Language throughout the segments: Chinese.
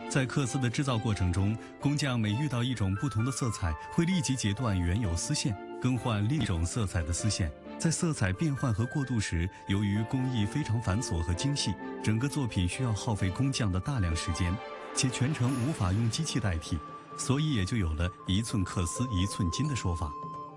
在缂丝的制造过程中，工匠每遇到一种不同的色彩，会立即截断原有丝线，更换另一种色彩的丝线。在色彩变换和过渡时，由于工艺非常繁琐和精细，整个作品需要耗费工匠的大量时间，且全程无法用机器代替，所以也就有了一寸缂丝一寸金的说法。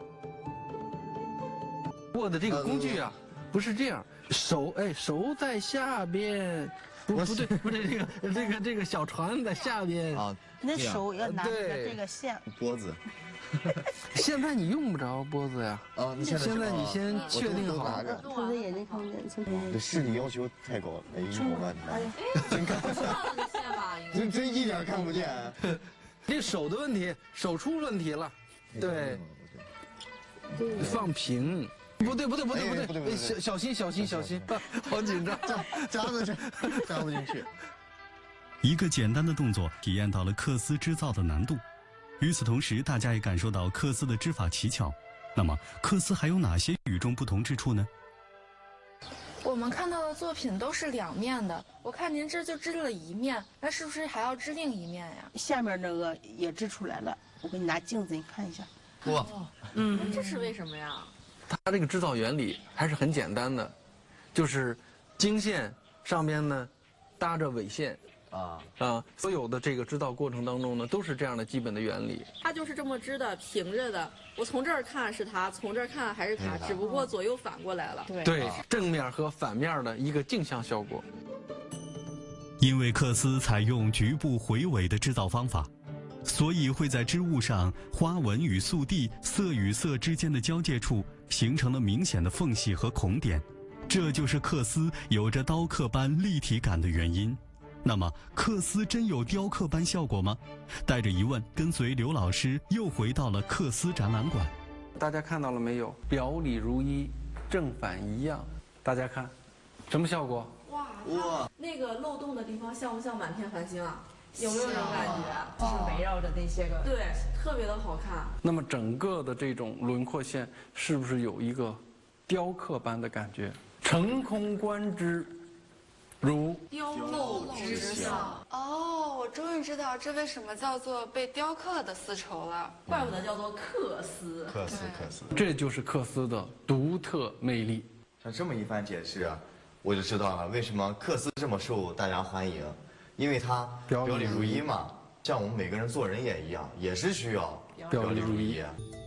握的这个工具啊，不是这样，手在下边，不对，这个小船在下边啊， 那手要拿着这个线拨子。 现在你用不着拨子呀。 啊， 现在你先确定好。 偷着眼睛看不见， 这视力要求太高了，哎呦我的真看不见，真一点看不见。 这手的问题，手出问题了，对，放平。不对，小心，好紧张， 夹不进去。 一个简单的动作，体验到了缂丝织造的难度。与此同时，大家也感受到缂丝的织法奇巧。那么，缂丝还有哪些与众不同之处呢？ 我们看到的作品都是两面的，我看您这就织了一面，那是不是还要织另一面呀？ 下面那个也织出来了，我给你拿镜子，你看一下。 哇， 这是为什么呀？ 它这个织造原理还是很简单的，就是经线上边呢搭着纬线。所有的这个织造过程当中呢，都是这样的基本的原理。 它就是这么织的，平着的。我从这儿看是它，从这儿看还是它，只不过左右反过来了。 对，正面和反面的一个镜像效果。 因为缂丝采用局部回纬的制造方法，所以会在织物上花纹与素地、色与色之间的交界处形成了明显的缝隙和孔点，这就是缂丝有着刀刻般立体感的原因。那么，缂丝真有雕刻般效果吗？带着疑问，跟随刘老师又回到了缂丝展览馆。 大家看到了没有？表里如一，正反一样。大家看，什么效果？ 哇！那个漏洞的地方像不像满天繁星啊？有没有这种感觉？ 就是围绕着那些个。 对，特别的好看。 那么整个的这种轮廓线是不是有一个雕刻般的感觉？成空观之。如雕镂之象。 哦，我终于知道这为什么叫做被雕刻的丝绸了， 怪不得叫做缂丝。 缂丝， 这就是缂丝的独特魅力。 像这么一番解释，我就知道了为什么缂丝这么受大家欢迎，因为它表里如一嘛。像我们每个人做人也一样，也是需要表里如一。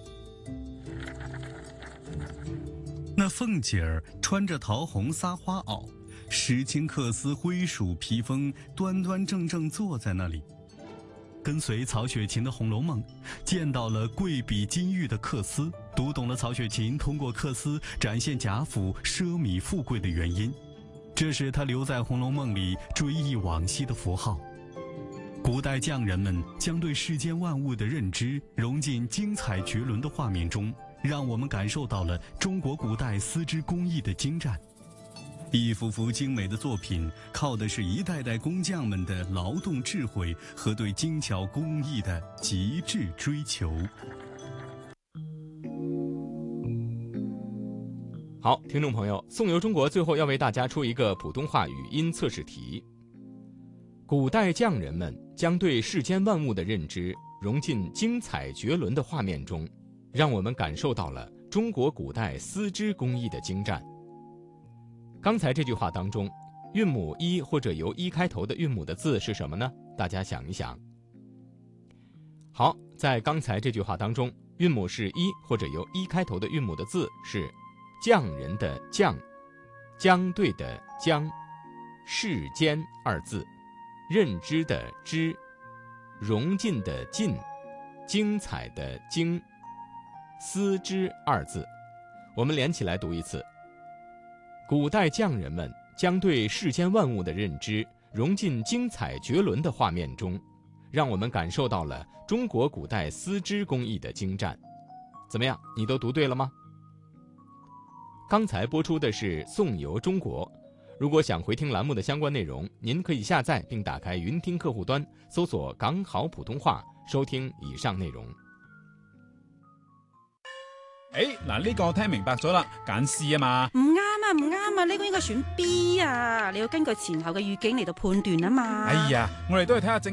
那凤姐儿穿着桃红撒花袄，石青缂丝灰鼠披风，端端正正坐在那里，跟随曹雪芹的《红楼梦》，见到了贵比金玉的缂丝，读懂了曹雪芹通过缂丝展现贾府奢靡富贵的原因，这是他留在《红楼梦》里追忆往昔的符号。古代匠人们将对世间万物的认知融进精彩绝伦的画面中，让我们感受到了中国古代丝织工艺的精湛。一幅幅精美的作品，靠的是一代代工匠们的劳动智慧和对精巧工艺的极致追求。 好，听众朋友，宋游中国最后要为大家出一个普通话语音测试题。古代匠人们将对世间万物的认知融进精彩绝伦的画面中，让我们感受到了中国古代丝织工艺的精湛。刚才这句话当中，韵母一或者由一开头的韵母的字是什么呢？大家想一想。好，在刚才这句话当中，韵母是一或者由一开头的韵母的字是匠人的匠，将对的将，世间二字，认知的知，融进的进，精彩的精，丝织二字。我们连起来读一次。古代匠人们将对世间万物的认知融进精彩绝伦的画面中，让我们感受到了中国古代丝织工艺的精湛。怎么样，你都读对了吗？刚才播出的是宋游中国。如果想回听栏目的相关内容，您可以下载并打开云听客户端，搜索港好普通话，收听以上内容。 嗱呢個聽明白咗啦，揀 C 啊嘛。 唔啱啊，呢個應該選 B 啊，你要根據前後嘅語境嚟到判斷啊嘛。 哎呀，我哋都係睇下正